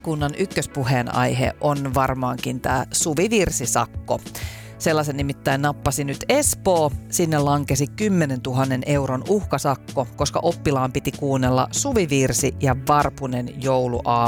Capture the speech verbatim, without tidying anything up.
Kunnan ykköspuheen aihe on varmaankin tämä suvivirsisakko. Sellaisen nimittäin nappasi nyt Espoo. Sinne lankesi kymmenentuhannen euron uhkasakko, koska oppilaan piti kuunnella suvivirsi ja varpunen jouluaamu